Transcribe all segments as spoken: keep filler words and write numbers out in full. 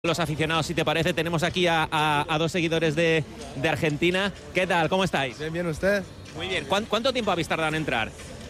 Los aficionados, si te parece, tenemos aquí a, a, a dos seguidores de, de Argentina. ¿Qué tal? ¿Cómo estáis? Bien, bien, ¿usted? Muy bien. ¿Cuánto, cuánto tiempo habéis tardado en entrar?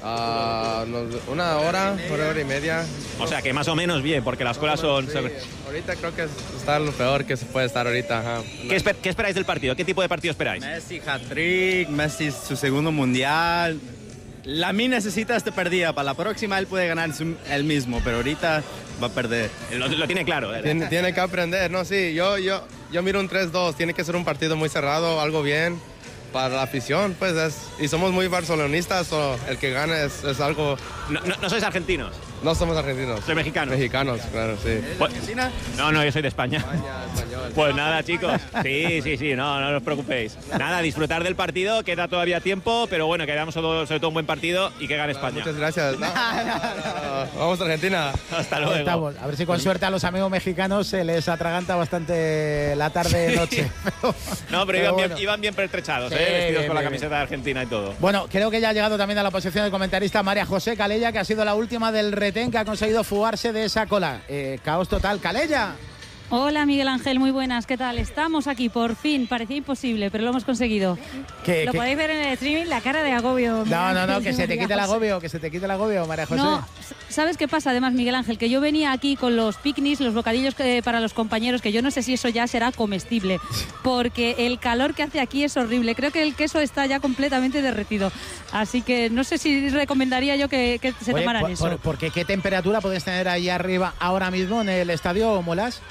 Uh, una hora, una hora y media. O sea, que más o menos bien, porque las colas son... Sí. Ahorita creo que está lo peor que se puede estar ahorita. Ajá. ¿Qué, esper ¿Qué esperáis del partido? ¿Qué tipo de partido esperáis? Messi hat-trick, Messi su segundo mundial. Lamine necesita este partido. Para la próxima él puede ganar el mismo, pero ahorita va a perder. Lo, lo tiene claro. ¿eh? Tiene, tiene que aprender, ¿no? Sí, yo, yo, yo miro un tres dos. Tiene que ser un partido muy cerrado, algo bien para la afición, pues es, y somos muy barcelonistas, o el que gana es, es algo... No, no, ¿No sois argentinos? No somos argentinos. ¿Sois mexicanos? Mexicanos, claro, sí. ¿Es de Argentina? No, no, yo soy de España. España, español. Pues nada, chicos. Sí, sí, sí, no, no os preocupéis. Nada, disfrutar del partido, queda todavía tiempo, pero bueno, que veamos sobre, sobre todo un buen partido y que gane España. Muchas gracias. No, no, no. Vamos a Argentina. Hasta luego. Estamos. A ver si con suerte a los amigos mexicanos se les atraganta bastante la tarde-noche. No, pero, pero iban, bueno. bien, iban bien pertrechados, Sí, ¿eh? Vestidos bien, con la bien, camiseta de Argentina y todo. Bueno, creo que ya ha llegado también a la posición de comentarista María José Calella, que ha sido la última del retén que ha conseguido fugarse de esa cola. Eh, caos total. Calella. Hola Miguel Ángel, muy buenas, ¿qué tal? Estamos aquí, por fin, parecía imposible, pero lo hemos conseguido. ¿Qué, Lo qué? podéis ver en el streaming, la cara de agobio. No, no, no, que se te quite el agobio, que se te quite el agobio, María José. No, ¿sabes qué pasa además, Miguel Ángel? Que yo venía aquí con los picnics, los bocadillos que, para los compañeros, que yo no sé si eso ya será comestible, porque el calor que hace aquí es horrible. Creo que el queso está ya completamente derretido, así que no sé si recomendaría yo que, que se Oye, tomaran por, eso. por, porque ¿qué temperatura puedes tener ahí arriba ahora mismo en el estadio, Molas?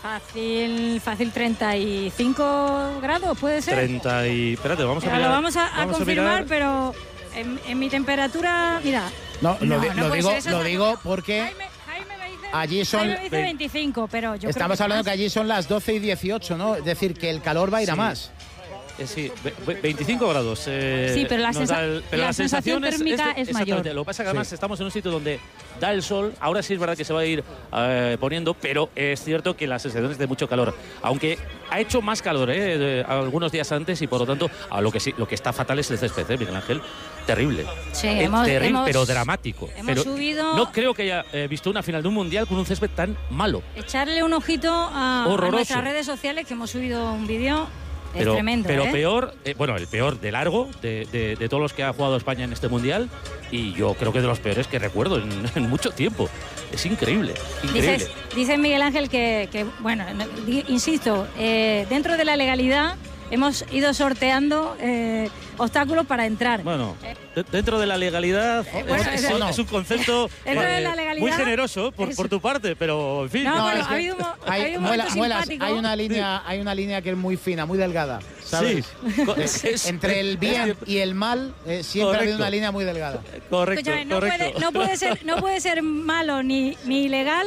Fácil, fácil treinta y cinco grados, ¿puede ser? treinta y... Espérate, vamos a Ya, mirar. lo vamos a, a vamos confirmar, a mirar. pero en, en mi temperatura, mira. No, No, lo, di- no lo puede digo, ser, eso lo es- digo porque Jaime, Jaime me dice, allí son- Jaime me dice veinticinco, pero yo estamos creo que hablando más. que allí son las doce y dieciocho, ¿no? Es decir, que el calor va a ir a Sí. más. Eh, sí, ve- ve- veinticinco grados. eh, Sí, pero la nos sensa- da el- pero la la sensación sensación térmica es, es exactamente. mayor. Lo que pasa es que además Sí. estamos en un sitio donde da el sol. Ahora sí es verdad que se va a ir eh, poniendo, pero es cierto que la sensación es de mucho calor. Aunque ha hecho más calor eh, de- algunos días antes y por lo tanto a lo que sí, lo que está fatal es el césped, ¿eh, Miguel Ángel? Terrible. Sí, Eh, hemos- terrible, hemos- pero dramático. hemos Pero subido- no creo que haya eh, visto una final de un mundial con un césped tan malo. Echarle un ojito a, a Horroroso. nuestras redes sociales, que hemos subido un vídeo. Es Pero, tremendo, pero ¿eh? peor, eh, bueno, el peor de largo de, de- de todos los que ha jugado España en este mundial y yo creo que de los peores que recuerdo en, en mucho tiempo. Es increíble, increíble. Dices, dice Miguel Ángel que, que, bueno, no, di- insisto, eh, dentro de la legalidad hemos ido sorteando eh, obstáculos para entrar. Bueno, de- dentro de la legalidad Eh, bueno, es, es- es un concepto Dentro de eh, la legalidad muy generoso por, es- por tu parte, pero en fin. No, No, bueno, es que ha habido un mo- ha hay, habido un muela- momento muelas, simpático. hay una línea, hay una línea que es muy fina, muy delgada, ¿sabes? Sí. Co- De- es- entre el bien es- y el mal eh, siempre ha habido Correcto. una línea muy delgada. Correcto, Escúchame, no correcto. puede, no puede ser, no puede ser malo ni, ni ilegal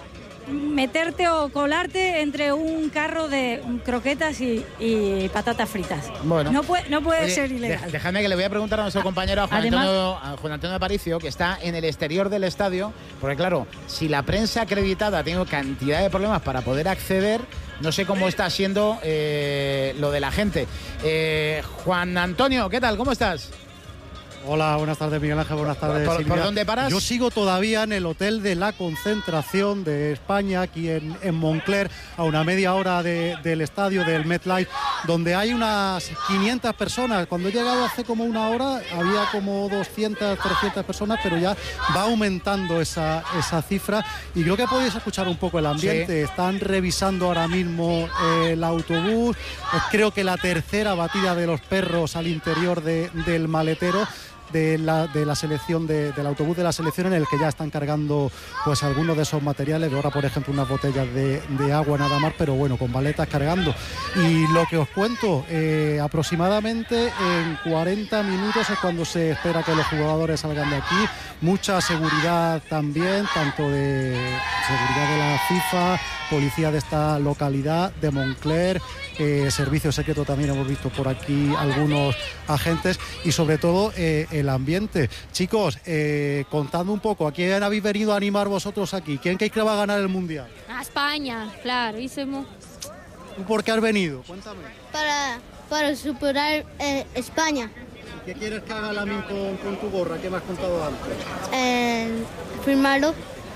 meterte o colarte entre un carro de croquetas y, y patatas fritas. Bueno. No puede, no puede Oye, ser dej- ilegal. Dejadme que le voy a preguntar a nuestro compañero a Juan, Además- Antonio, a Juan Antonio Aparicio, que está en el exterior del estadio, porque claro, si la prensa acreditada ha tenido cantidad de problemas para poder acceder, no sé cómo está siendo eh, lo de la gente. Eh, Juan Antonio, ¿qué tal? ¿Cómo estás? Hola, buenas tardes Miguel Ángel, buenas tardes ¿Por- Silvia. por dónde paras? Yo sigo todavía en el hotel de la concentración de España, aquí en, en Moncler, a una media hora de- del estadio del MetLife, donde hay unas quinientas personas. Cuando he llegado hace como una hora había como doscientas, trescientas personas, pero ya va aumentando esa, esa cifra y creo que podéis escuchar un poco el ambiente. Sí. Están revisando ahora mismo eh, el autobús, eh, creo que la tercera batida de los perros al interior de- del maletero. De la, de la selección de, del autobús de la selección, en el que ya están cargando pues algunos de esos materiales, ahora por ejemplo unas botellas de, de agua nada más, pero bueno, con maletas cargando. Y lo que os cuento, eh, aproximadamente en cuarenta minutos es cuando se espera que los jugadores salgan de aquí. Mucha seguridad también, tanto de seguridad de la FIFA, policía de esta localidad, de Moncler, eh, servicio secreto también hemos visto por aquí algunos agentes y sobre todo eh, el ambiente. Chicos, eh, contadme un poco, ¿a quién habéis venido a animar vosotros aquí? ¿Quién creéis que va a ganar el Mundial? A España, claro, hicimos ¿Tú por qué has venido? Cuéntame. para, para superar eh, España. ¿Qué quieres que haga Lamine con, con tu gorra? ¿Qué me has contado antes? Eh, firmarlo.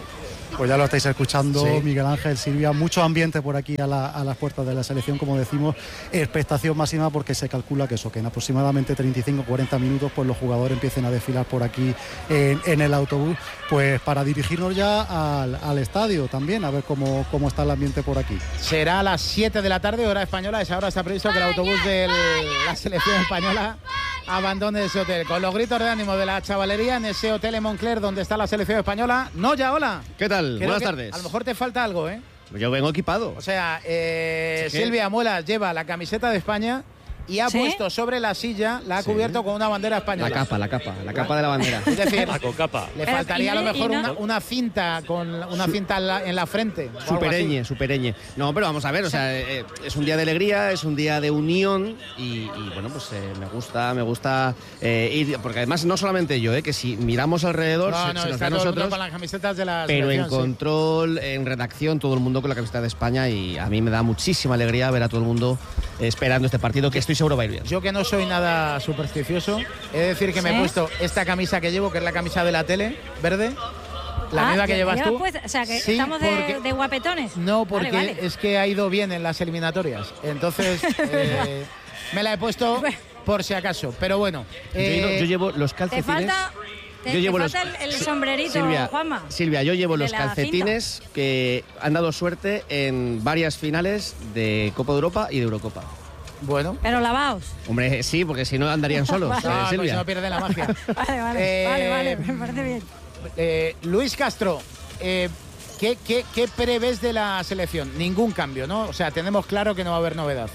Pues ya lo estáis escuchando, Sí. Miguel Ángel, Silvia, mucho ambiente por aquí a, la, a las puertas de la selección, como decimos, expectación máxima porque se calcula que eso, que en aproximadamente treinta y cinco a cuarenta minutos pues los jugadores empiecen a desfilar por aquí en, en el autobús, pues para dirigirnos ya al, al estadio también, a ver cómo, cómo está el ambiente por aquí. Será a las siete de la tarde, hora española. A esa hora está previsto que el autobús de la selección española abandone ese hotel. Con los gritos de ánimo de la chavalería en ese hotel en Moncler donde está la selección española. No, ya, hola. ¿Qué tal? Creo Buenas que tardes. A lo mejor te falta algo, ¿eh? Yo vengo equipado. O sea, eh, ¿Sí, qué? Silvia Muelas lleva la camiseta de España y ha ¿Sí? puesto sobre la silla, la ha Sí. cubierto con una bandera española. La capa, la capa, la capa de la bandera. Es decir, Ah, con capa. le Pero, faltaría a lo y no- mejor y no- una, una cinta con una cinta en la, en la frente. o algo así. Supereñe, supereñe. No, pero vamos a ver, o sea, eh, es un día de alegría, es un día de unión y, y, bueno, pues eh, me gusta, me gusta eh, ir, porque además no solamente yo, eh, que si miramos alrededor, No, se, no, se nos está ve a todo el mundo nosotros, con las camisetas de la pero en selección, sí. control, en redacción, todo el mundo con la camiseta de España y a mí me da muchísima alegría ver a todo el mundo esperando este partido, que estoy seguro va a ir bien. Yo que no soy nada supersticioso, he de decir que me he ¿Sí? puesto esta camisa que llevo, que es la camisa de la tele, verde, la Ah, misma que ya- llevas ya tú. puesta- o sea, que Sí, estamos de, porque- de guapetones. No, porque Vale, vale. es que ha ido bien en las eliminatorias. Entonces, eh, me la he puesto por si acaso. Pero bueno. Yo, eh, yo llevo los Te calcetines. falta, te, yo te llevo falta los, el, el Sí, sombrerito, Silvia, Juanma. Silvia, yo llevo de los la calcetines que han dado suerte en varias finales de Copa de Europa y de Eurocopa. bueno. Pero lavaos. Hombre, sí, porque si no andarían solos, No, eh, pues Silvia. no pierde la magia. Vale, vale, Eh, vale, vale, me parece bien. Eh, Luis Castro, eh, ¿qué, qué, qué prevés de la selección? Ningún cambio, ¿no? O sea, tenemos claro que no va a haber novedad.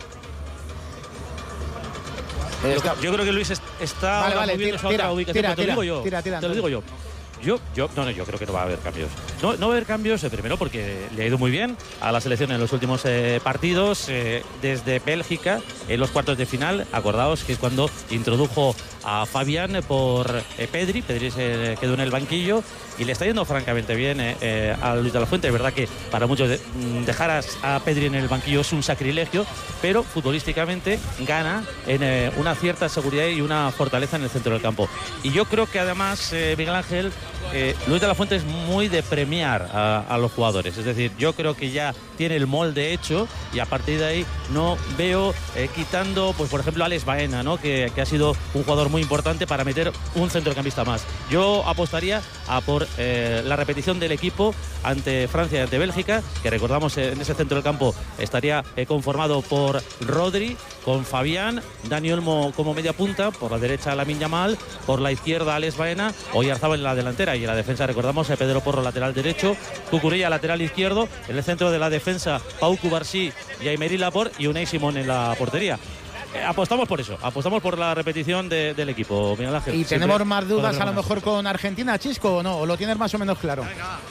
Está- Yo creo que Luis es- está Vale, ahora vale, moviendo tira, a otra tira, ubicación, tira, pero te lo tira, digo yo. tira, tira, te lo digo yo. Yo, yo, no, no, yo creo que no va a haber cambios. No, no va a haber cambios, eh, primero porque le ha ido muy bien a la selección en los últimos eh, partidos, eh, desde Bélgica, en los cuartos de final. Acordaos que es cuando introdujo a Fabián por eh, Pedri. Pedri se quedó en el banquillo y le está yendo francamente bien eh, eh, a Luis de la Fuente. Es verdad que para muchos de- mm, dejar a, a Pedri en el banquillo es un sacrilegio, pero futbolísticamente gana en eh, una cierta seguridad y una fortaleza en el centro del campo. Y yo creo que además, eh, Miguel Ángel, eh, Luis de la Fuente es muy de premiar a, a los jugadores. Es decir, yo creo que ya tiene el molde hecho y a partir de ahí no veo eh, quitando, pues por ejemplo, a Alex Baena, ¿no? que, que ha sido un jugador muy importante para meter un centrocampista más. Yo apostaría a por eh, la repetición del equipo ante Francia y ante Bélgica, que recordamos eh, en ese centro del campo estaría eh, conformado por Rodri, con Fabián, Dani Olmo como media punta, por la derecha Lamine Yamal, por la izquierda Alex Baena, Oyarzabal en la delantera y en la defensa recordamos a Pedro Porro lateral derecho, Cucurella lateral izquierdo, en el centro de la defensa Pau Cubarsí y Aymeric Laporte y Unai Simón en la portería. Eh, apostamos por eso, apostamos por la repetición de- del equipo, Miguel Ángel. ¿Y Siempre tenemos más dudas con a lo ganas. mejor con Argentina, Chisco, o no? ¿O lo tienes más o menos claro?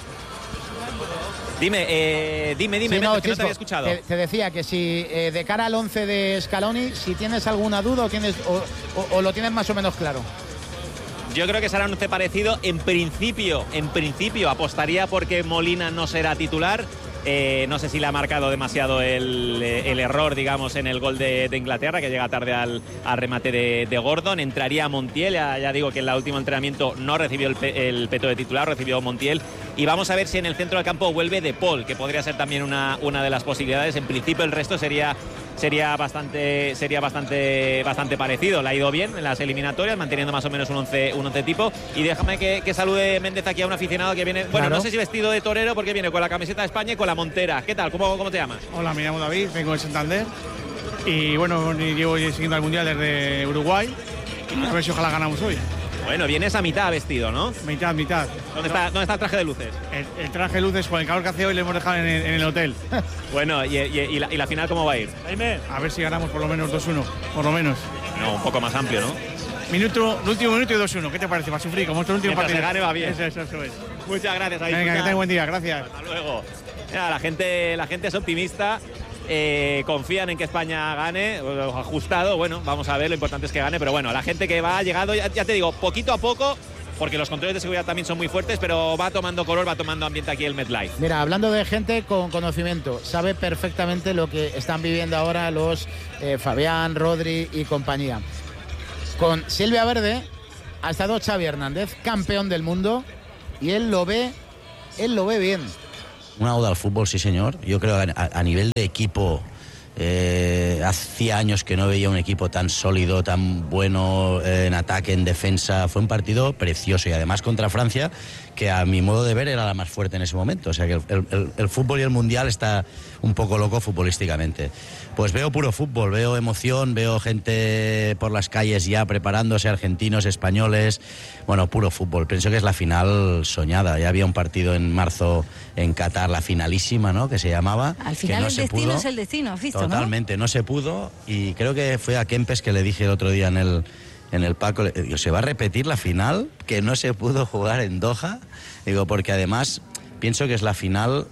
Dime, eh, dime, dime, Sí, Méndez, no, que no te Chisco, había escuchado. Te, te decía que si eh, de cara al once de Scaloni, si tienes alguna duda o, tienes, o, o- o lo tienes más o menos claro. Yo creo que será un once parecido. En principio, en principio apostaría porque Molina no será titular. Eh, no sé si le ha marcado demasiado el, el error, digamos, en el gol de, de Inglaterra, que llega tarde al, al remate de, de Gordon. Entraría Montiel, ya, ya digo que en el último entrenamiento no recibió el, pe, el peto de titular, recibió Montiel. Y vamos a ver si en el centro del campo vuelve De Paul, que podría ser también una, una de las posibilidades. En principio el resto sería, sería, bastante, sería bastante, bastante parecido. Le ha ido bien en las eliminatorias, manteniendo más o menos un once, un once tipo. Y déjame que, que salude Méndez aquí a un aficionado que viene, bueno, Claro. no sé si vestido de torero, porque viene con la camiseta de España y con la montera. ¿Qué tal? ¿Cómo, cómo te llamas? Hola, me llamo David, vengo de Santander y bueno, llevo siguiendo al Mundial desde Uruguay. A ver si ojalá ganamos hoy. Bueno, vienes a mitad vestido, ¿no? Mitad, mitad. ¿Dónde está, ¿dónde está el traje de luces? El, el traje de luces con el calor que hace hoy le hemos dejado en el, en el hotel. Bueno, ¿y, y- y la, y la final cómo va a ir? A ver si ganamos por lo menos dos uno, por lo menos. No, un poco más amplio, ¿no? Minuto, el último minuto y dos uno. ¿Qué te parece? Va a sufrir como nuestro último Mientras partido. se gane va bien. Eso, eso, eso es. Muchas gracias. a Venga, que disfrutar. tenga buen día, gracias. Hasta luego. Mira, la gente, la gente es optimista, eh, confían en que España gane, o ajustado, bueno, vamos a ver, lo importante es que gane, pero bueno, la gente que va ha llegado, ya, ya te digo, poquito a poco, porque los controles de seguridad también son muy fuertes, pero va tomando color, va tomando ambiente aquí el MetLife. Mira, hablando de gente con conocimiento, sabe perfectamente lo que están viviendo ahora los eh, Fabián, Rodri y compañía. Con Silvia Verde ha estado Xavi Hernández, campeón del mundo, y él lo ve él lo ve bien. Una oda al fútbol, sí señor. Yo creo que a, a nivel de equipo, eh, hacía años que no veía un equipo tan sólido, tan bueno eh, en ataque, en defensa. Fue un partido precioso y además contra Francia, que a mi modo de ver era la más fuerte en ese momento. O sea que el, el, el fútbol y el mundial está un poco loco futbolísticamente. Pues veo puro fútbol, veo emoción, veo gente por las calles ya preparándose, argentinos, españoles. Bueno, puro fútbol. Pienso que es la final soñada. Ya había un partido en marzo en Qatar, la finalísima, ¿no?, que se llamaba. Al final no el destino pudo. es el destino, ¿has visto? Totalmente, ¿no? no se pudo. Y creo que fue a Kempes que le dije el otro día en el... en el Paco, digo, ¿se va a repetir la final que no se pudo jugar en Doha? Digo, porque además pienso que es la final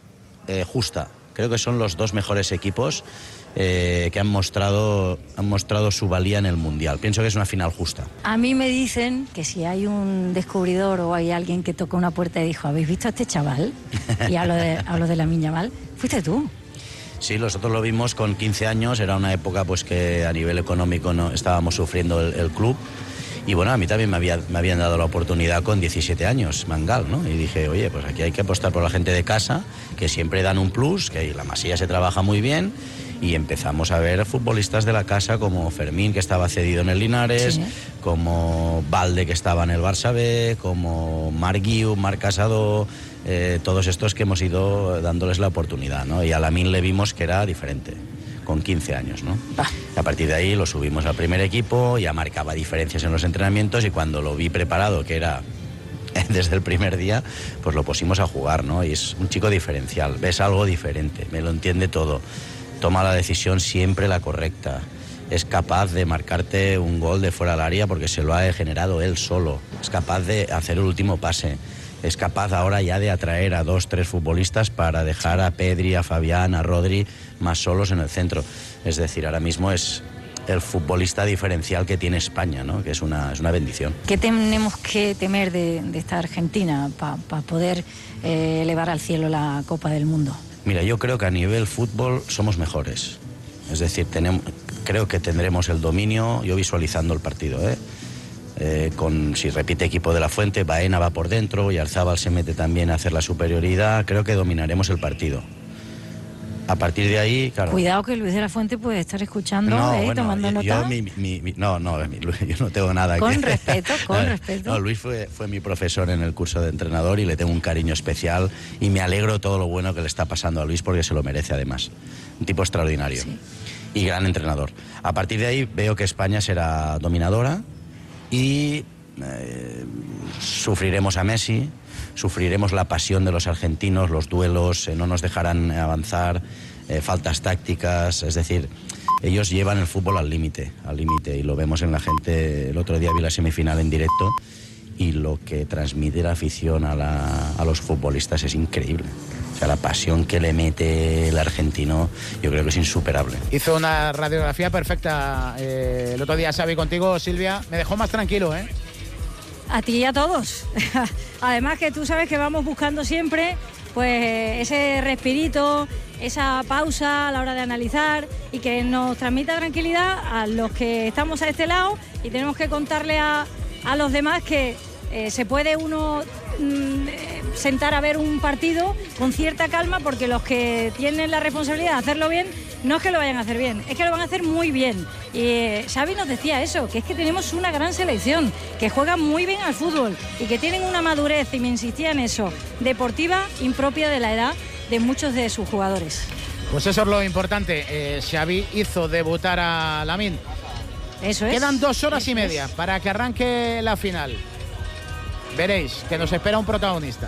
eh, justa. Creo que son los dos mejores equipos eh, que han mostrado, han mostrado su valía en el Mundial. Pienso que es una final justa. A mí me dicen que si hay un descubridor o hay alguien que tocó una puerta y dijo, ¿habéis visto a este chaval? Y hablo de, hablo de Lamine Yamal, fuiste tú. Sí, nosotros lo vimos con quince años, era una época pues que a nivel económico no estábamos sufriendo el, el club. Y bueno, a mí también me, había, me habían dado la oportunidad con diecisiete años, Mangal, ¿no? Y dije, oye, pues aquí hay que apostar por la gente de casa, que siempre dan un plus, que la Masía se trabaja muy bien. Y empezamos a ver futbolistas de la casa como Fermín, que estaba cedido en el Linares, sí, como Valde, que estaba en el Barça B, como Marc Guiu, Marc Casado, eh, todos estos que hemos ido dándoles la oportunidad, ¿no? Y a Lamine le vimos que era diferente, con quince años, ¿no? Ah. A partir de ahí lo subimos al primer equipo, ya marcaba diferencias en los entrenamientos y cuando lo vi preparado, que era desde el primer día, pues lo pusimos a jugar, ¿no? Y es un chico diferencial, ves algo diferente, me lo entiende todo. Toma la decisión siempre la correcta. Es capaz de marcarte un gol de fuera del área porque se lo ha generado él solo. Es capaz de hacer el último pase. Es capaz ahora ya de atraer a dos, tres futbolistas para dejar a Pedri, a Fabián, a Rodri más solos en el centro. Es decir, ahora mismo es el futbolista diferencial que tiene España, ¿no? Que es una, es una bendición. ¿Qué tenemos que temer de, de esta Argentina para pa poder eh, elevar al cielo la Copa del Mundo? Mira, yo creo que a nivel fútbol somos mejores. Es decir, tenemos, creo que tendremos el dominio, yo visualizando el partido, ¿eh? Eh, con, si repite equipo de la Fuente, Baena va por dentro y Arzábal se mete también a hacer la superioridad, creo que dominaremos el partido. A partir de ahí, claro... Cuidado que Luis de la Fuente puede estar escuchando, no, ¿eh? Bueno, tomando yo, nota. Yo, mi, mi, mi, no, no, mi, yo no tengo nada con que... Con respeto, con respeto. No, Luis fue, fue mi profesor en el curso de entrenador y le tengo un cariño especial y me alegro todo lo bueno que le está pasando a Luis porque se lo merece además. Un tipo extraordinario, sí, y gran entrenador. A partir de ahí veo que España será dominadora y eh, sufriremos a Messi, sufriremos la pasión de los argentinos, los duelos, eh, no nos dejarán avanzar, eh, faltas tácticas, es decir, ellos llevan el fútbol al límite, al límite, y lo vemos en la gente. El otro día vi la semifinal en directo y lo que transmite la afición a, la, a los futbolistas es increíble. O sea, la pasión que le mete el argentino, yo creo que es insuperable. Hizo una radiografía perfecta eh, el otro día, Xavi, contigo, Silvia. Me dejó más tranquilo, ¿eh? A ti y a todos. Además que tú sabes que vamos buscando siempre pues ese respirito, esa pausa a la hora de analizar y que nos transmita tranquilidad a los que estamos a este lado y tenemos que contarle a, a los demás que eh, se puede uno mm, sentar a ver un partido con cierta calma, porque los que tienen la responsabilidad de hacerlo bien no es que lo vayan a hacer bien, es que lo van a hacer muy bien. Y eh, Xavi nos decía eso, que es que tenemos una gran selección, que juega muy bien al fútbol y que tienen una madurez, y me insistía en eso, deportiva impropia de la edad de muchos de sus jugadores. Pues eso es lo importante. Eh, Xavi hizo debutar a Lamine. Eso es. Quedan dos horas eso y media es. para que arranque la final. Veréis que nos espera un protagonista.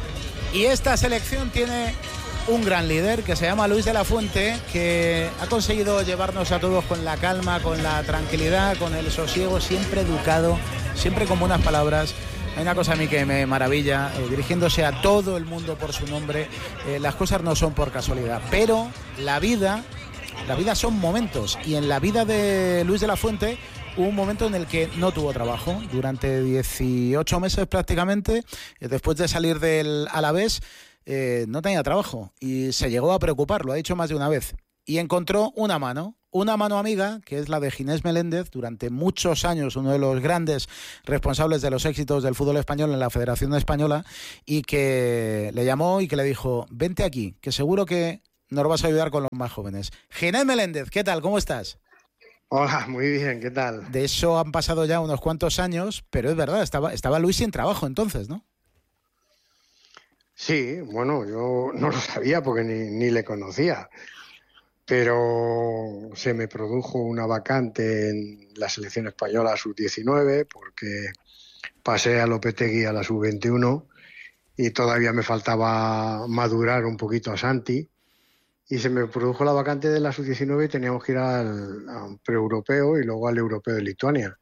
Y esta selección tiene un gran líder que se llama Luis de la Fuente, que ha conseguido llevarnos a todos con la calma, con la tranquilidad, con el sosiego, siempre educado, siempre con buenas palabras. Hay una cosa a mí que me maravilla, eh, dirigiéndose a todo el mundo por su nombre. Eh, las cosas no son por casualidad, pero la vida, la vida son momentos, y en la vida de Luis de la Fuente hubo un momento en el que no tuvo trabajo durante dieciocho meses prácticamente. Eh, después de salir del Alavés, eh, no tenía trabajo y se llegó a preocupar, lo ha dicho más de una vez, y encontró una mano, una mano amiga, que es la de Ginés Meléndez, durante muchos años uno de los grandes responsables de los éxitos del fútbol español en la Federación Española, y que le llamó y que le dijo, vente aquí, que seguro que nos vas a ayudar con los más jóvenes. Ginés Meléndez, ¿qué tal? ¿Cómo estás? Hola, muy bien, ¿qué tal? De eso han pasado ya unos cuantos años, pero es verdad, estaba, estaba Luis sin trabajo entonces, ¿no? Sí, bueno, yo no lo sabía porque ni, ni le conocía. Pero se me produjo una vacante en la selección española sub diecinueve porque pasé a Lopetegui a la sub veintiuno y todavía me faltaba madurar un poquito a Santi, y se me produjo la vacante de la sub diecinueve y teníamos que ir al, a un pre-europeo y luego al europeo de Lituania.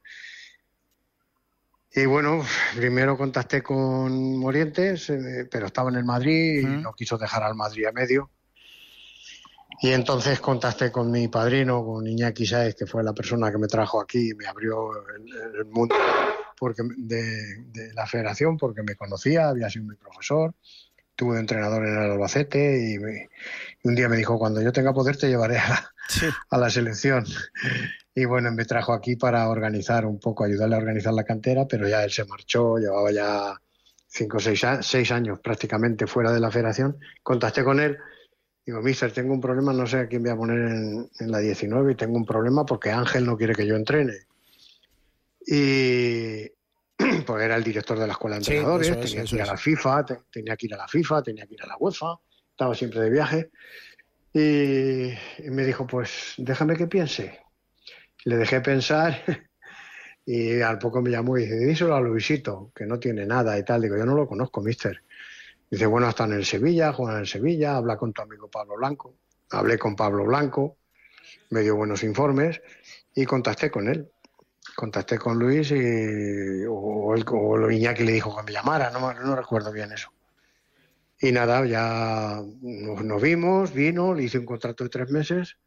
Y bueno, primero contacté con Morientes, eh, pero estaba en el Madrid y uh-huh. no quiso dejar al Madrid a medio. Y entonces contacté con mi padrino, con Iñaki Sáez, que fue la persona que me trajo aquí y me abrió el, el mundo porque de, de la federación, porque me conocía, había sido mi profesor, tuve de entrenador en el Albacete y, me, y un día me dijo, cuando yo tenga poder te llevaré a la, sí. a la selección. Y bueno, me trajo aquí para organizar un poco, ayudarle a organizar la cantera, pero ya él se marchó, llevaba ya cinco o seis, seis años prácticamente fuera de la federación. Contacté con él. Digo, mister, tengo un problema, no sé a quién voy a poner en, en la diecinueve y tengo un problema porque Ángel no quiere que yo entrene. Y pues era el director de la escuela de entrenadores, sí, eso es, tenía eso que ir es. a la FIFA, te, tenía que ir a la FIFA, tenía que ir a la UEFA, estaba siempre de viaje. Y, y me dijo, pues déjame que piense. Le dejé pensar y al poco me llamó y dice, díselo a Luisito, que no tiene nada y tal. Digo, yo no lo conozco, mister. Dice, bueno, está en el Sevilla, juega en el Sevilla, habla con tu amigo Pablo Blanco. Hablé con Pablo Blanco, me dio buenos informes y contacté con él. Contacté con Luis y o, él, o Iñaki le dijo que me llamara, no, no recuerdo bien eso. Y nada, ya nos, nos vimos, vino, le hice un contrato de tres meses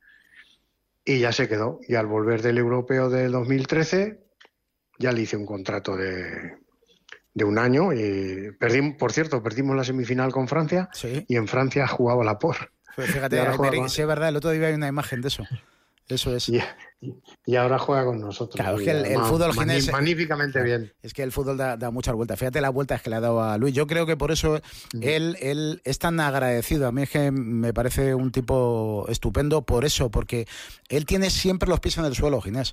y ya se quedó. Y al volver del europeo del dos mil trece, ya le hice un contrato de... de un año y perdimos, por cierto, perdimos la semifinal con Francia sí. y en Francia jugaba la por. Pues fíjate, América, sí es verdad, el otro día hay una imagen de eso. Eso es. Y, y ahora juega con nosotros. Claro, es que el, el fútbol ginés... Magníficamente bien. Es que el fútbol da, da muchas vueltas. Fíjate las vueltas que le ha dado a Luis. Yo creo que por eso mm. él, él es tan agradecido. A mí es que me parece un tipo estupendo por eso, porque él tiene siempre los pies en el suelo, Ginés.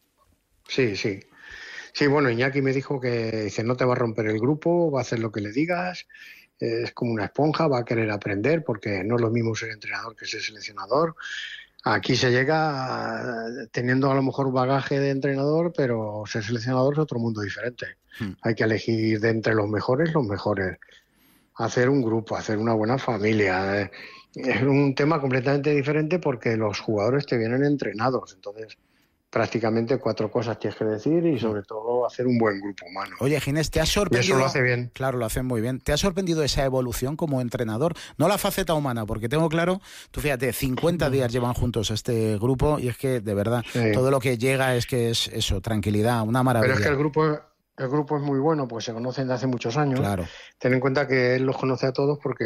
Sí, sí. Sí, bueno, Iñaki me dijo que dice, no te va a romper el grupo, va a hacer lo que le digas, es como una esponja, va a querer aprender, porque no es lo mismo ser entrenador que ser seleccionador. Aquí se llega teniendo a lo mejor bagaje de entrenador, pero ser seleccionador es otro mundo diferente. Hmm. Hay que elegir de entre los mejores, los mejores. Hacer un grupo, hacer una buena familia. Es un tema completamente diferente porque los jugadores te vienen entrenados, entonces... prácticamente cuatro cosas tienes que decir y sobre todo hacer un buen grupo humano. Oye, Ginés, ¿te ha sorprendido? Y eso lo hace bien. Claro, lo hacen muy bien. ¿Te ha sorprendido esa evolución como entrenador? No la faceta humana, porque tengo claro, tú fíjate, cincuenta días llevan juntos este grupo y es que, de verdad, sí. todo lo que llega es que es eso, tranquilidad, una maravilla. Pero es que el grupo, el grupo es muy bueno, porque se conocen de hace muchos años. Claro. Ten en cuenta que él los conoce a todos porque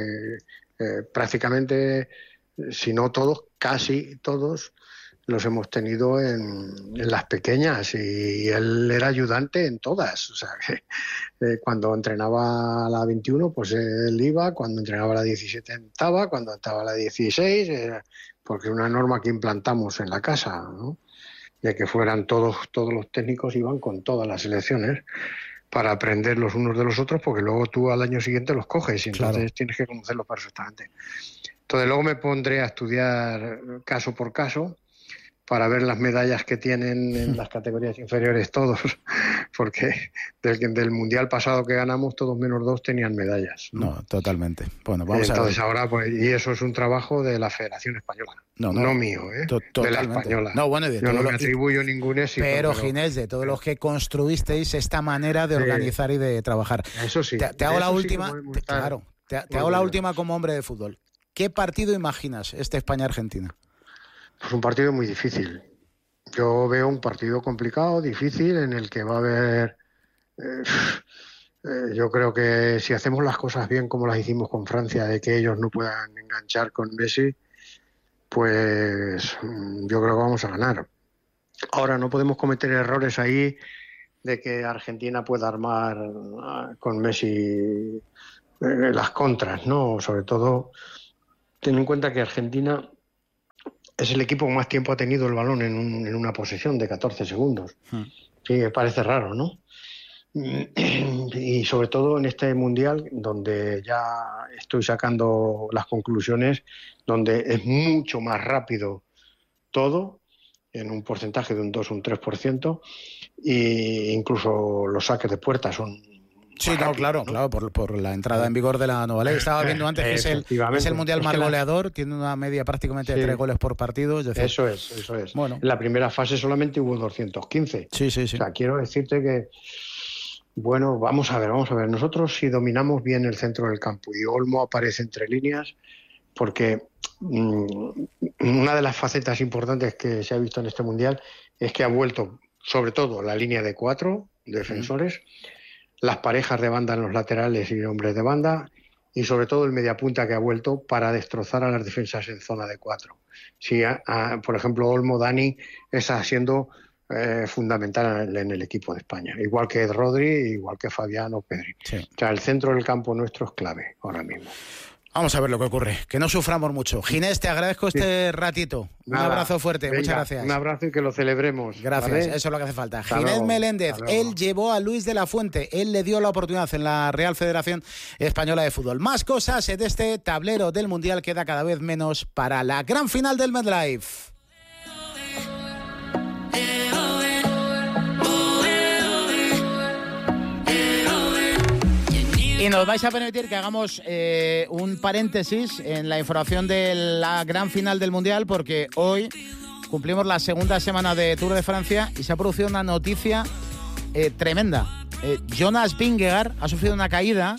eh, prácticamente, si no todos, casi todos, los hemos tenido en, en las pequeñas y él era ayudante en todas. O sea, que eh, cuando entrenaba a la veintiuno, pues él iba, cuando entrenaba a la diecisiete estaba, cuando estaba a la dieciséis, eh, porque es una norma que implantamos en la casa, ¿no? De que fueran todos, todos los técnicos iban con todas las selecciones para aprender los unos de los otros, porque luego tú al año siguiente los coges y entonces claro. tienes que conocerlos perfectamente. Entonces luego me pondré a estudiar caso por caso, para ver las medallas que tienen en las categorías inferiores todos, porque del, del mundial pasado que ganamos todos menos dos tenían medallas. No, no totalmente. Bueno, vamos Entonces a ver. ahora, pues, y eso es un trabajo de la Federación Española, no, no, no mío, ¿eh? To- de la española. No, bueno, de Yo no lo, me atribuyo ningún éxito. Pero, pero Ginés, de todos los que construisteis esta manera de organizar sí. y de trabajar. Eso sí. Te, te hago eso la sí última, te, claro, te, te hago la última como hombre de fútbol. ¿Qué partido imaginas este España-Argentina? Pues un partido muy difícil. Yo veo un partido complicado, difícil, en el que va a haber... Eh, eh, yo creo que si hacemos las cosas bien como las hicimos con Francia, de que ellos no puedan enganchar con Messi, pues yo creo que vamos a ganar. Ahora no podemos cometer errores ahí de que Argentina pueda armar con Messi las contras, ¿no? Sobre todo, ten en cuenta que Argentina es el equipo que más tiempo ha tenido el balón en, un, en una posesión de catorce segundos. Hmm. Sí, me parece raro, ¿no? Y sobre todo en este Mundial, donde ya estoy sacando las conclusiones, donde es mucho más rápido todo, en un porcentaje de un dos o un tres por ciento, e incluso los saques de puerta son... Sí, no, rápido, claro, ¿no? claro, por, por la entrada en vigor de la nueva ley. Estaba viendo antes que es el, es el Mundial más goleador, tiene una media prácticamente de sí. tres goles por partido. Es decir, eso es, eso es. Bueno. En la primera fase solamente hubo doscientos quince. Sí, sí, sí. O sea, quiero decirte que, bueno, vamos a ver, vamos a ver. Nosotros si dominamos bien el centro del campo y Olmo aparece entre líneas, porque mmm, una de las facetas importantes que se ha visto en este Mundial es que ha vuelto, sobre todo, la línea de cuatro defensores, mm. las parejas de banda en los laterales y hombres de banda, y sobre todo el mediapunta que ha vuelto para destrozar a las defensas en zona de cuatro. Sí, a, a, por ejemplo, Olmo, Dani, está siendo eh, fundamental en, en el equipo de España, igual que Rodri, igual que Fabián o Pedri. Sí. O sea, el centro del campo nuestro es clave ahora mismo. Vamos a ver lo que ocurre, que no suframos mucho. Ginés, te agradezco este sí. ratito. Nada, un abrazo fuerte, venga, muchas gracias. Un abrazo y que lo celebremos. Gracias, ¿vale? Eso es lo que hace falta. Hasta Ginés luego. Meléndez, él llevó a Luis de la Fuente, él le dio la oportunidad en la Real Federación Española de Fútbol. Más cosas en este tablero del Mundial, queda cada vez menos para la gran final del MetLife. Y nos vais a permitir que hagamos eh, un paréntesis en la información de la gran final del Mundial, porque hoy cumplimos la segunda semana de Tour de Francia y se ha producido una noticia eh, tremenda. Eh, Jonas Vingegaard ha sufrido una caída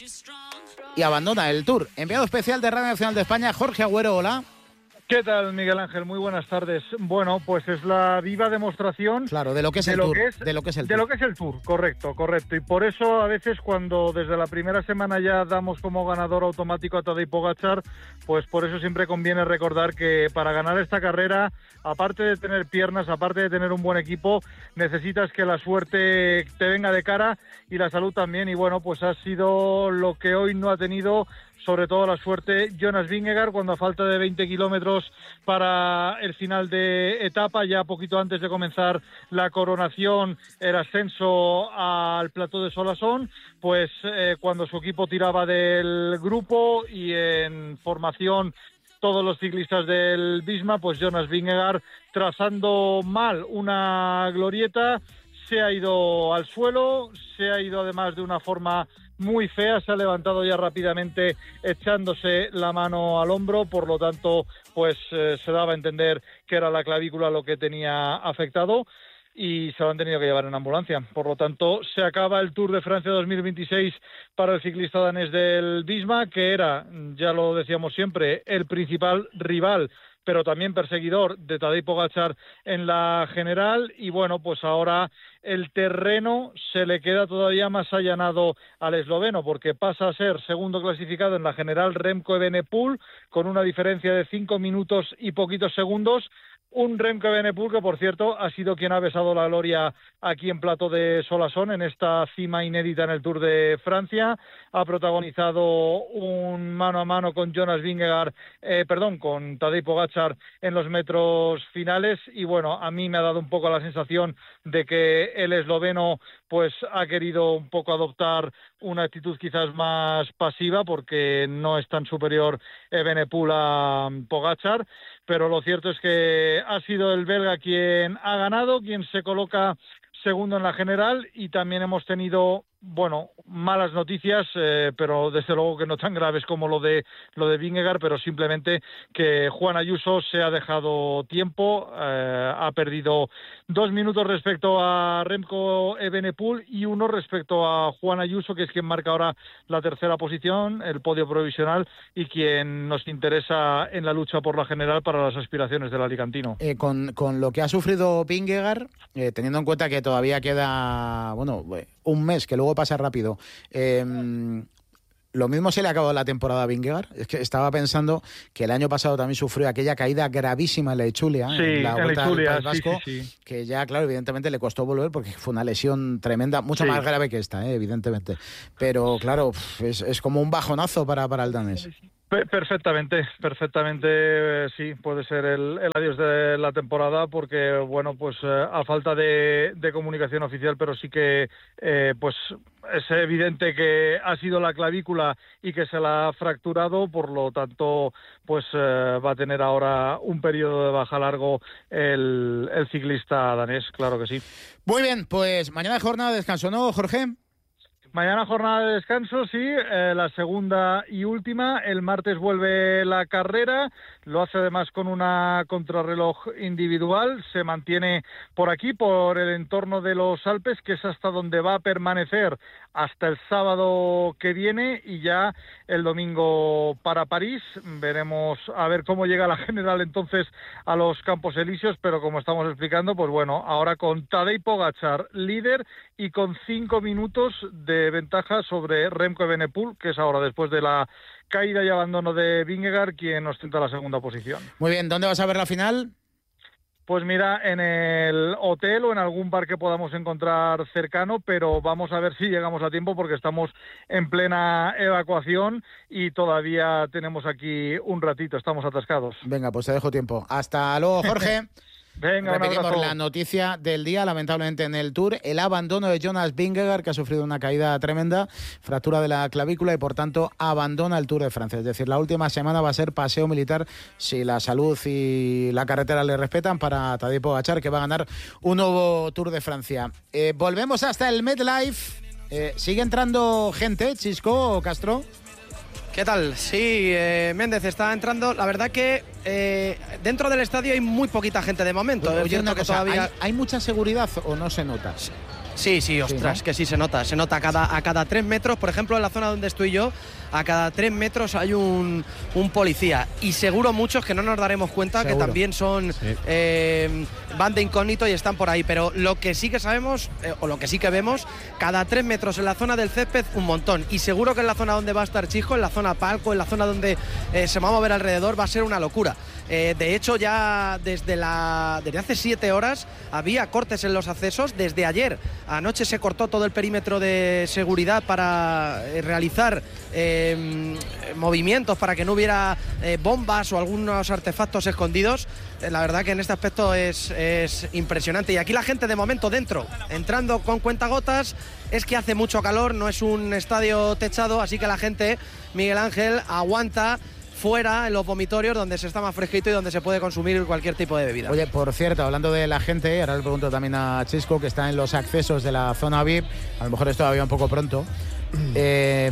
y abandona el Tour. Enviado especial de Radio Nacional de España, Jorge Agüero, hola. ¿Qué tal, Miguel Ángel? Muy buenas tardes. Bueno, pues es la viva demostración... Claro, de lo que es el Tour. De lo que es el Tour. De lo que es el Tour, correcto, correcto. Y por eso a veces cuando desde la primera semana ya damos como ganador automático a Tadej Pogačar, pues por eso siempre conviene recordar que para ganar esta carrera, aparte de tener piernas, aparte de tener un buen equipo, necesitas que la suerte te venga de cara y la salud también. Y bueno, pues ha sido lo que hoy no ha tenido... sobre todo la suerte Jonas Vingegaard, cuando a falta de veinte kilómetros para el final de etapa, ya poquito antes de comenzar la coronación, el ascenso al plató de Solasson, pues eh, cuando su equipo tiraba del grupo y en formación todos los ciclistas del Visma, pues Jonas Vingegaard, trazando mal una glorieta, se ha ido al suelo, se ha ido además de una forma muy fea, se ha levantado ya rápidamente echándose la mano al hombro, por lo tanto pues eh, se daba a entender que era la clavícula lo que tenía afectado y se lo han tenido que llevar en ambulancia. Por lo tanto, se acaba el Tour de Francia dos mil veintiséis para el ciclista danés del Visma, que era, ya lo decíamos siempre, el principal rival pero también perseguidor de Tadej Pogačar en la general, y bueno, pues ahora el terreno se le queda todavía más allanado al esloveno, porque pasa a ser segundo clasificado en la general Remco Evenepoel, con una diferencia de cinco minutos y poquitos segundos. Un Remco Evenepoel que, por cierto, ha sido quien ha besado la gloria aquí en Plató de Solasson, en esta cima inédita en el Tour de Francia. Ha protagonizado un mano a mano con Jonas Vingegaard, eh, perdón, con Tadej Pogačar en los metros finales. Y bueno, a mí me ha dado un poco la sensación de que el esloveno pues ha querido un poco adoptar una actitud quizás más pasiva, porque no es tan superior Evenepoel a Pogačar, pero lo cierto es que ha sido el belga quien ha ganado, quien se coloca segundo en la general, y también hemos tenido, bueno, malas noticias, eh, pero desde luego que no tan graves como lo de lo de Vingegaard, pero simplemente que Juan Ayuso se ha dejado tiempo, eh, ha perdido dos minutos respecto a Remco Evenepoel y uno respecto a Juan Ayuso, que es quien marca ahora la tercera posición, el podio provisional, y quien nos interesa en la lucha por la general para las aspiraciones del alicantino. Eh, con, con lo que ha sufrido Vingegaard, eh, teniendo en cuenta que todavía queda, bueno, un mes, que luego pasa rápido, eh, lo mismo se le ha acabado la temporada a Vingegaard. Es que estaba pensando que el año pasado también sufrió aquella caída gravísima en la Ichulia, sí, en la Vuelta al País Vasco, sí, sí, sí. que ya, claro, evidentemente le costó volver porque fue una lesión tremenda, mucho sí. más grave que esta, ¿eh? Evidentemente. Pero, claro, es, es como un bajonazo para, para el danés. Perfectamente, perfectamente, eh, sí, puede ser el, el adiós de la temporada porque, bueno, pues eh, a falta de, de comunicación oficial, pero sí que, eh, pues es evidente que ha sido la clavícula y que se la ha fracturado, por lo tanto, pues eh, va a tener ahora un periodo de baja largo el, el ciclista danés, claro que sí. Muy bien, pues mañana jornada de descanso, ¿no, Jorge? Mañana jornada de descanso, sí, eh, la segunda y última. El martes vuelve la carrera, lo hace además con una contrarreloj individual, se mantiene por aquí, por el entorno de los Alpes, que es hasta donde va a permanecer hasta el sábado que viene, y ya el domingo para París. Veremos a ver cómo llega la general entonces a los Campos Elíseos, pero como estamos explicando, pues bueno, ahora con Tadej Pogačar líder y con cinco minutos de ventaja sobre Remco Evenepoel, que es ahora, después de la caída y abandono de Vingegaard, quien ostenta la segunda posición. Muy bien, ¿dónde vas a ver la final? Pues mira, en el hotel o en algún bar que podamos encontrar cercano, pero vamos a ver si llegamos a tiempo porque estamos en plena evacuación y todavía tenemos aquí un ratito, estamos atascados. Venga, pues te dejo tiempo. Hasta luego, Jorge. Venga, repetimos la noticia del día, lamentablemente en el Tour, el abandono de Jonas Vingegaard, que ha sufrido una caída tremenda, fractura de la clavícula y por tanto abandona el Tour de Francia. Es decir, la última semana va a ser paseo militar, si la salud y la carretera le respetan, para Tadej Pogačar, que va a ganar un nuevo Tour de Francia. Eh, volvemos hasta el MetLife. Eh, ¿Sigue entrando gente, Chisco o Castro? ¿Qué tal? Sí, eh, Méndez está entrando. La verdad que eh, dentro del estadio hay muy poquita gente de momento. Oye, es cierto una que cosa, todavía... ¿hay, ¿hay mucha seguridad o no se nota? Sí, sí, ostras, sí, ¿no? que sí se nota. Se nota a cada, a cada tres metros, por ejemplo, en la zona donde estoy yo, a cada tres metros hay un, un policía. Y seguro muchos que no nos daremos cuenta seguro. que también son sí. eh, van de incógnito y están por ahí. Pero lo que sí que sabemos, eh, o lo que sí que vemos, cada tres metros en la zona del césped, un montón. Y seguro que en la zona donde va a estar Chisco, en la zona palco, en la zona donde eh, se va a mover alrededor, va a ser una locura. Eh, de hecho, ya desde, la, desde hace siete horas había cortes en los accesos. Desde ayer anoche se cortó todo el perímetro de seguridad para eh, realizar eh, movimientos, para que no hubiera eh, bombas o algunos artefactos escondidos. Eh, la verdad que en este aspecto es, es impresionante. Y aquí la gente de momento dentro, entrando con cuentagotas. Es que hace mucho calor, no es un estadio techado, así que la gente, Miguel Ángel, aguanta fuera en los vomitorios, donde se está más fresquito y donde se puede consumir cualquier tipo de bebida. Oye, por cierto, hablando de la gente, ahora le pregunto también a Chisco, que está en los accesos de la zona V I P, a lo mejor es todavía un poco pronto. Eh,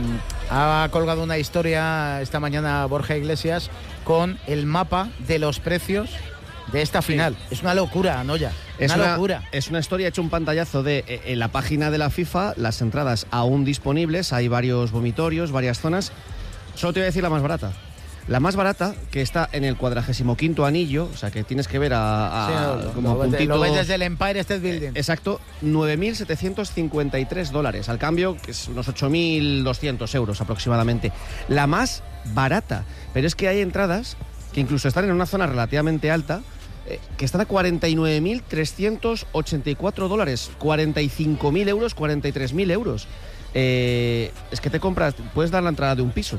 ha colgado una historia esta mañana Borja Iglesias con el mapa de los precios de esta final. Sí. Es una locura, Noya. Es una, una locura. Es una historia, he hecho un pantallazo de eh, en la página de la FIFA, las entradas aún disponibles, hay varios vomitorios, varias zonas. Solo te voy a decir la más barata. La más barata, que está en el cuadragésimo quinto anillo, o sea que tienes que ver a, a sí, no, como lo, puntito, lo ves desde el Empire State Building. Exacto, nueve mil setecientos cincuenta y tres dólares. Al cambio, que es unos ocho mil doscientos euros aproximadamente. La más barata. Pero es que hay entradas que incluso están en una zona relativamente alta, eh, que están a cuarenta y nueve mil trescientos ochenta y cuatro dólares. cuarenta y cinco mil euros, cuarenta y tres mil euros. Eh, es que te compras, puedes dar la entrada de un piso.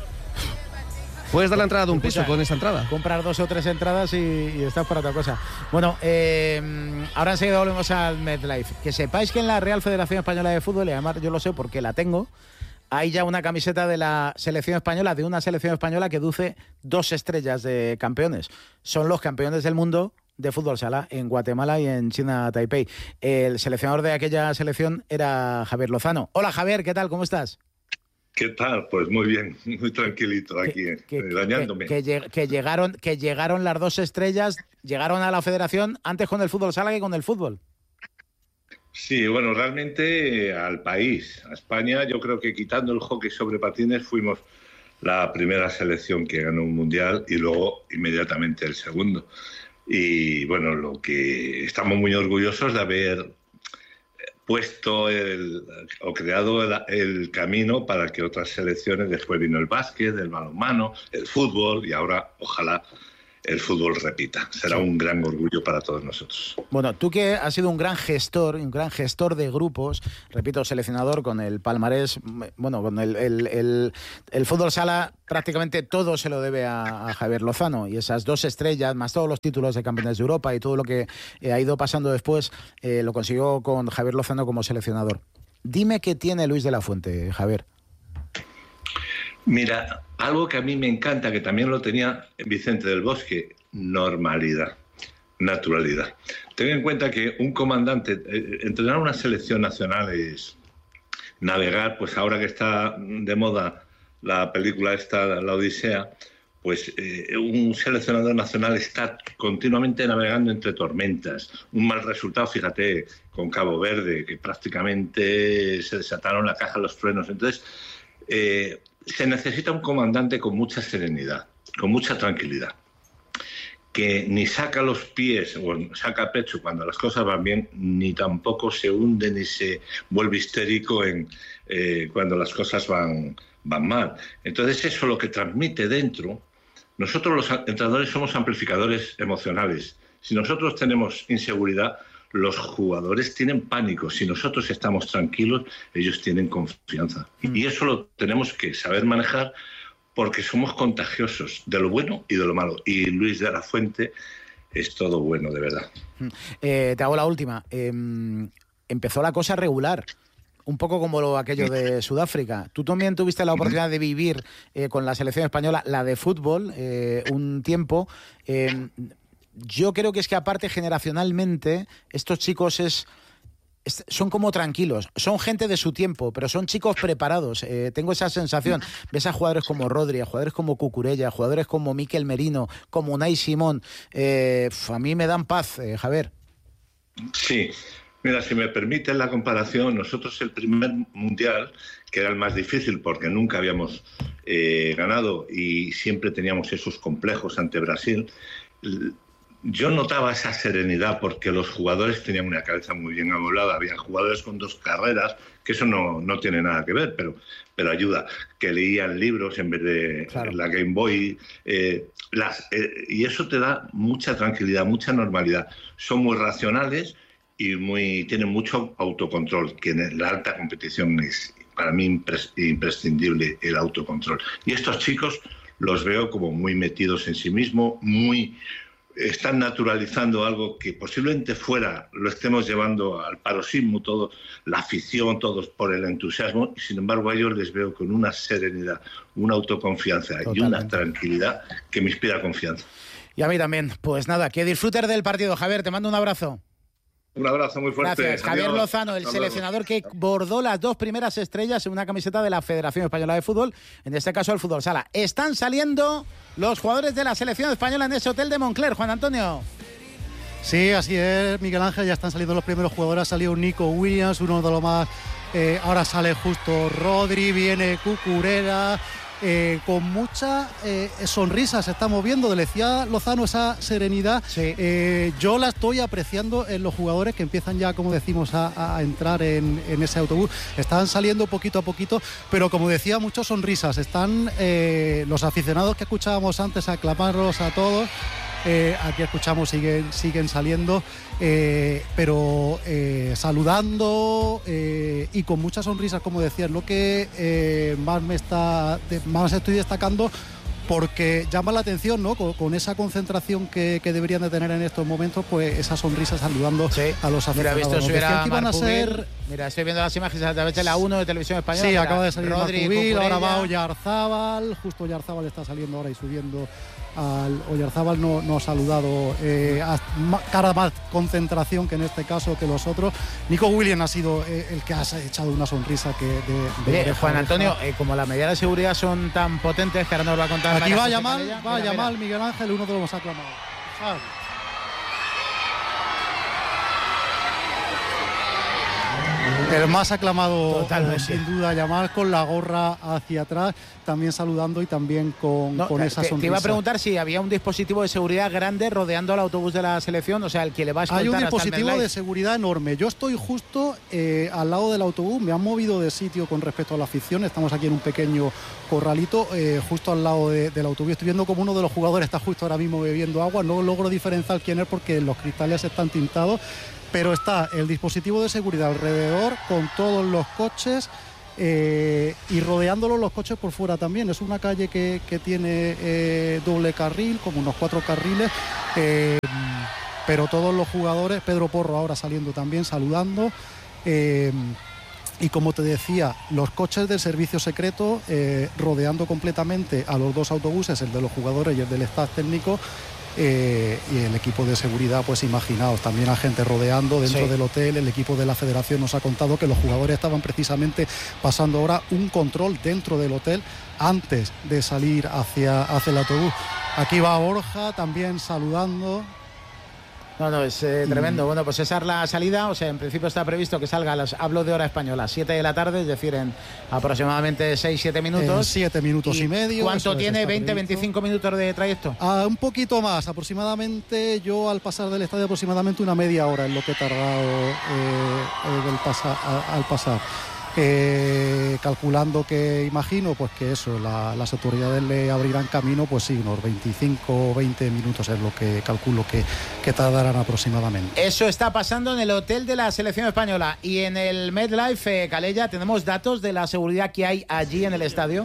Puedes dar la entrada de un piso con esa entrada. Comprar dos o tres entradas y, y estás para otra cosa. Bueno, eh, ahora enseguida volvemos al MetLife. Que sepáis que en la Real Federación Española de Fútbol, y además yo lo sé porque la tengo, hay ya una camiseta de la selección española, de una selección española que luce dos estrellas de campeones. Son los campeones del mundo de fútbol sala en Guatemala y en China, Taipei. El seleccionador de aquella selección era Javier Lozano. Hola Javier, ¿qué tal? ¿Cómo estás? ¿Qué tal? Pues muy bien, muy tranquilito aquí, que, eh, dañándome. Que, que, que, llegaron, que llegaron las dos estrellas, llegaron a la federación antes con el fútbol sala que con el fútbol. Sí, bueno, realmente al país, a España, yo creo que quitando el hockey sobre patines fuimos la primera selección que ganó un mundial y luego inmediatamente el segundo. Y bueno, lo que estamos muy orgullosos de haber puesto el, o creado el, el camino para que otras selecciones, después vino el básquet, el balonmano, el fútbol y ahora, ojalá, el fútbol repita. Será un gran orgullo para todos nosotros. Bueno, tú que has sido un gran gestor, un gran gestor de grupos, repito, seleccionador con el palmarés, bueno, con el, el, el, el fútbol sala prácticamente todo se lo debe a, a Javier Lozano, y esas dos estrellas, más todos los títulos de campeones de Europa y todo lo que eh, ha ido pasando después, eh, lo consiguió con Javier Lozano como seleccionador. Dime qué tiene Luis de la Fuente, Javier. Mira, algo que a mí me encanta, que también lo tenía Vicente del Bosque, normalidad, naturalidad. Ten en cuenta que un comandante, eh, entrenar una selección nacional es navegar, pues ahora que está de moda la película esta, La Odisea, pues eh, un seleccionador nacional está continuamente navegando entre tormentas. Un mal resultado, fíjate, con Cabo Verde, que prácticamente se desataron la caja los truenos. Entonces, eh, se necesita un comandante con mucha serenidad, con mucha tranquilidad, que ni saca los pies o saca pecho cuando las cosas van bien, ni tampoco se hunde ni se vuelve histérico en, eh, cuando las cosas van, van mal. Entonces eso lo que transmite dentro, nosotros los entrenadores somos amplificadores emocionales. Si nosotros tenemos inseguridad, los jugadores tienen pánico. Si nosotros estamos tranquilos, ellos tienen confianza. Mm. Y eso lo tenemos que saber manejar porque somos contagiosos de lo bueno y de lo malo. Y Luis de la Fuente es todo bueno, de verdad. Eh, te hago la última. Eh, empezó la cosa regular. Un poco como lo, aquello de Sudáfrica. Tú también tuviste la oportunidad de vivir eh, con la selección española, la de fútbol, eh, un tiempo. Eh, yo creo que es que aparte generacionalmente estos chicos es, es, son como tranquilos. Son gente de su tiempo, pero son chicos preparados. Eh, tengo esa sensación. Ves a jugadores como Rodri, a jugadores como Cucurella, a jugadores como Mikel Merino, como Unai Simón. Eh, a mí me dan paz, eh, Javier. Sí. Mira, si me permiten la comparación, nosotros el primer mundial, que era el más difícil porque nunca habíamos eh, ganado y siempre teníamos esos complejos ante Brasil, yo notaba esa serenidad porque los jugadores tenían una cabeza muy bien amoblada. Había jugadores con dos carreras, que eso no, no tiene nada que ver, pero, pero ayuda, que leían libros en vez de claro. la Game Boy. Eh, las, eh, y eso te da mucha tranquilidad, mucha normalidad. Son muy racionales y muy, tienen mucho autocontrol, que en la alta competición es para mí impres, imprescindible el autocontrol. Y estos chicos los veo como muy metidos en sí mismos, muy están naturalizando algo que posiblemente fuera lo estemos llevando al paroxismo, todo, la afición, todos por el entusiasmo, y sin embargo a ellos les veo con una serenidad, una autoconfianza Totalmente. Y una tranquilidad que me inspira confianza. Y a mí también. Pues nada, que disfrutes del partido, Javier, te mando un abrazo. Un abrazo muy fuerte. Gracias. Javier Adiós. Lozano, el seleccionador que bordó las dos primeras estrellas en una camiseta de la Federación Española de Fútbol, en este caso el fútbol sala. Están saliendo los jugadores de la selección española en ese hotel de Moncler, Juan Antonio. Sí, así es, Miguel Ángel, ya están saliendo los primeros jugadores. Ha salido Nico Williams, uno de los más... Eh, ahora sale justo Rodri, viene Cucurella... Eh, con muchas eh, sonrisas se está moviendo, le decía Lozano, esa serenidad. Sí. Eh, yo la estoy apreciando en los jugadores que empiezan ya, como decimos, a, a entrar en, en ese autobús. Están saliendo poquito a poquito, pero como decía, muchas sonrisas. Están eh, los aficionados que escuchábamos antes aclamarlos a todos. Eh, aquí escuchamos, siguen, siguen saliendo, eh, pero eh, saludando eh, y con muchas sonrisas, como decías, lo que eh, más me está, más estoy destacando, porque llama la atención, ¿no? Con, con esa concentración que, que deberían de tener en estos momentos, pues esa sonrisa saludando sí. a los aficionados. Mira, visto, que iban a ser... Mira, estoy viendo las imágenes a través de la uno de Televisión Española. Sí, acaba de salir Rodri, Marcubil, ahora va Oyarzábal, justo Oyarzábal está saliendo ahora y subiendo. Al Oyarzábal no, no ha saludado, eh, a, cara más concentración que en este caso que los otros. Nico Williams ha sido eh, el que ha echado una sonrisa que de, de, Oye, de Juan Antonio, eh, como las medidas de seguridad son tan potentes que ahora nos va a contar. Aquí va a llamar, va a llamar Miguel Ángel, uno de los más aclamados. El más aclamado, Totalmente. sin duda, Yamal, con la gorra hacia atrás, también saludando y también con, No, con esa te, sonrisa. te iba a preguntar si había un dispositivo de seguridad grande rodeando el autobús de la selección, o sea, el que le va a escoltar Hay un hasta el dispositivo MetLife. de seguridad enorme. Yo estoy justo eh, al lado del autobús, me han movido de sitio con respecto a la afición, estamos aquí en un pequeño corralito, eh, justo al lado de, del autobús. Estoy viendo como uno de los jugadores está justo ahora mismo bebiendo agua, no logro diferenciar quién es porque los cristales están tintados, pero está el dispositivo de seguridad alrededor con todos los coches eh, y rodeándolo los coches por fuera también. Es una calle que, que tiene eh, doble carril, como unos cuatro carriles, eh, pero todos los jugadores, Pedro Porro ahora saliendo también, saludando. Eh, y como te decía, los coches del servicio secreto eh, rodeando completamente a los dos autobuses, el de los jugadores y el del staff técnico. Eh, y el equipo de seguridad, pues imaginaos, también a gente rodeando dentro Sí. del hotel. El equipo de la federación nos ha contado que los jugadores estaban precisamente pasando ahora un control dentro del hotel antes de salir hacia, hacia el autobús. Aquí va Borja también saludando. No, no, es eh, tremendo. Bueno, pues esa es la salida. O sea, en principio está previsto que salga, a las, hablo de hora española, siete de la tarde, es decir, en aproximadamente seis siete minutos. En siete minutos y, y medio. ¿Cuánto tiene? ¿veinte, previsto. veinticinco minutos de trayecto? Ah, un poquito más, aproximadamente. Yo al pasar del estadio aproximadamente una media hora es lo que he tardado eh, eh, del pasa, a, al pasar. Eh, calculando que imagino pues que eso, la, las autoridades le abrirán camino, pues sí, unos veinticinco o veinte minutos es lo que calculo que, que tardarán aproximadamente. Eso está pasando en el hotel de la selección española. Y en el MetLife, eh, Calella, ¿tenemos datos de la seguridad que hay allí en el estadio?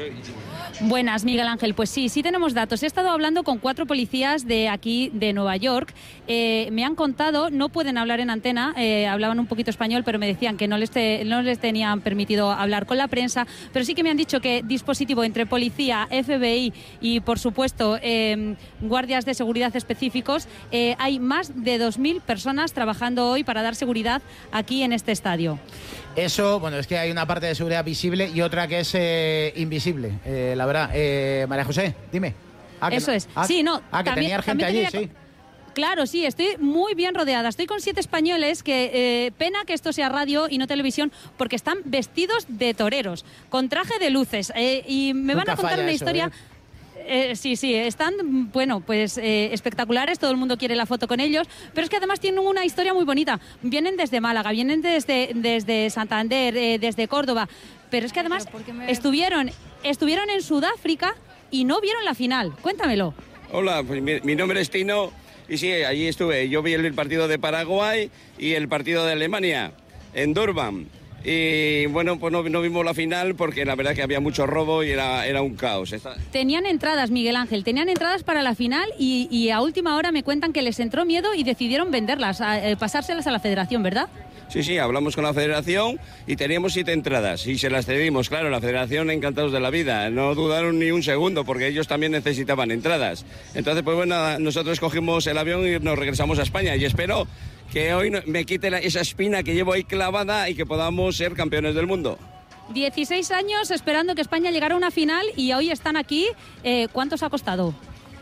Buenas, Miguel Ángel. Pues sí, sí tenemos datos. He estado hablando con cuatro policías de aquí, de Nueva York. Eh, me han contado, no pueden hablar en antena, eh, hablaban un poquito español, pero me decían que no les, te, no les tenían permitido hablar con la prensa. Pero sí que me han dicho que dispositivo entre policía, F B I y, por supuesto, eh, guardias de seguridad específicos, eh, hay más de dos mil personas trabajando hoy para dar seguridad aquí en este estadio. Eso, bueno, es que hay una parte de seguridad visible y otra que es eh, invisible, eh, la verdad. Eh, María José, dime. Ah, Eso no, es. Ah, sí, no. Ah, que también, tenía gente también allí, tenía... sí. Claro, sí, estoy muy bien rodeada. Estoy con siete españoles que, eh, pena que esto sea radio y no televisión, porque están vestidos de toreros, con traje de luces. Eh, y me Nunca van a contar falla una eso, historia... ¿eh? Eh, sí, sí, están, bueno, pues eh, espectaculares, todo el mundo quiere la foto con ellos, pero es que además tienen una historia muy bonita. Vienen desde Málaga, vienen desde, desde Santander, eh, desde Córdoba, pero es que además me... estuvieron, estuvieron en Sudáfrica y no vieron la final. Cuéntamelo. Hola, pues mi, mi nombre es Tino y sí, allí estuve. Yo vi el partido de Paraguay y el partido de Alemania en Durban. Y bueno, pues no, no vimos la final porque la verdad que había mucho robo y era, era un caos. Esta... Tenían entradas, Miguel Ángel, tenían entradas para la final y, y a última hora me cuentan que les entró miedo y decidieron venderlas, a, eh, pasárselas a la federación, ¿verdad? Sí, sí, hablamos con la federación y teníamos siete entradas y se las cedimos. Claro, la federación encantados de la vida, no dudaron ni un segundo porque ellos también necesitaban entradas. Entonces, pues bueno, nosotros cogimos el avión y nos regresamos a España y espero que hoy me quite la, esa espina que llevo ahí clavada y que podamos ser campeones del mundo. dieciséis años esperando que España llegara a una final y hoy están aquí. Eh, ¿Cuánto os ha costado?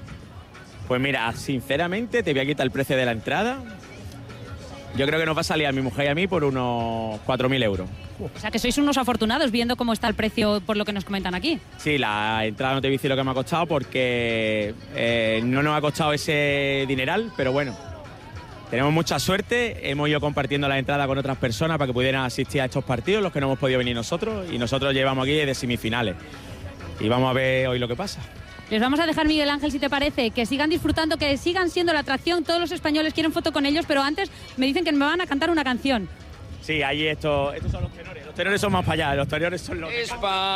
Pues mira, sinceramente te voy a quitar el precio de la entrada. Yo creo que nos va a salir a mi mujer y a mí por unos cuatro mil euros. O sea que sois unos afortunados viendo cómo está el precio por lo que nos comentan aquí. Sí, la entrada no te voy a decir lo que me ha costado porque eh, no nos ha costado ese dineral, pero bueno, tenemos mucha suerte, hemos ido compartiendo la entrada con otras personas para que pudieran asistir a estos partidos, los que no hemos podido venir nosotros, y nosotros llevamos aquí de semifinales. Y vamos a ver hoy lo que pasa. Les vamos a dejar, Miguel Ángel, si te parece, que sigan disfrutando, que sigan siendo la atracción. Todos los españoles quieren foto con ellos, pero antes me dicen que me van a cantar una canción. Sí, ahí esto, estos son los tenores. Los tenores son más para allá, los tenores son los...